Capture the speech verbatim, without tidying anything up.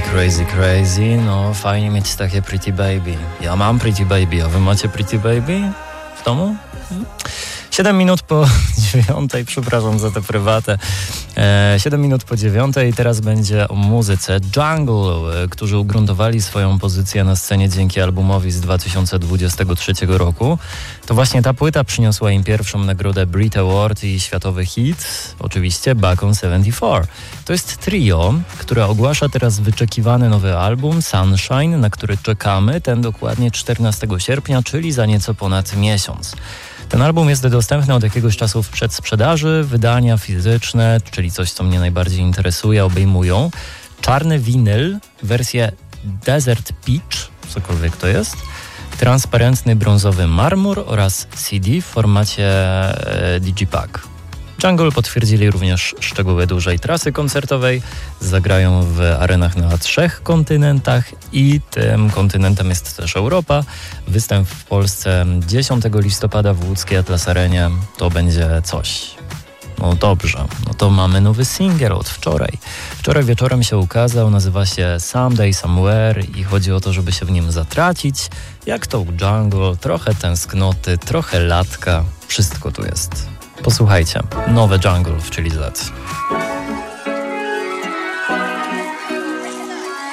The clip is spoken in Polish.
crazy, crazy. No fajnie mieć takie Pretty Baby. Ja mam Pretty Baby, a wy macie Pretty Baby w domu? Hmm? siedem minut po dziewiątej, przepraszam za tę prywatę. E, siedem minut po dziewiątej, teraz będzie o muzyce. Jungle, e, którzy ugruntowali swoją pozycję na scenie dzięki albumowi z dwa tysiące dwudziestego trzeciego roku. To właśnie ta płyta przyniosła im pierwszą nagrodę Brit Award i światowy hit, oczywiście Back on siedemdziesiąt cztery. To jest trio, które ogłasza teraz wyczekiwany nowy album Sunshine, na który czekamy, ten dokładnie czternastego sierpnia, czyli za nieco ponad miesiąc. Ten album jest dostępny od jakiegoś czasu w przedsprzedaży. Wydania fizyczne, czyli coś, co mnie najbardziej interesuje, obejmują czarny winyl, wersję Desert Peach, cokolwiek to jest, transparentny brązowy marmur oraz C D w formacie e, Digipack. Jungle potwierdzili również szczegóły dużej trasy koncertowej. Zagrają w arenach na trzech kontynentach i tym kontynentem jest też Europa. Występ w Polsce dziesiątego listopada w łódzkiej Atlas Arenie to będzie coś. No dobrze, no to mamy nowy singiel od wczoraj. Wczoraj wieczorem się ukazał, nazywa się Someday Somewhere i chodzi o to, żeby się w nim zatracić. Jak to u Jungle, trochę tęsknoty, trochę latka, wszystko tu jest. Posłuchajcie, nowe Jungle w Chili Z.